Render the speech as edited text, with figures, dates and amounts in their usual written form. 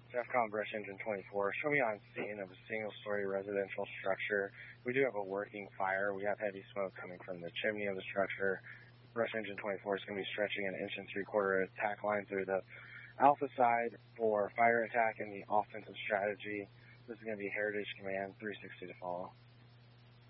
DEFCON Brush Engine 24. Show me on scene of a single-story residential structure. We do have a working fire. We have heavy smoke coming from the chimney of the structure. Brush Engine 24 is going to be stretching an 1 3/4 attack line through the alpha side for fire attack and the offensive strategy. This is going to be Heritage Command 360 to follow.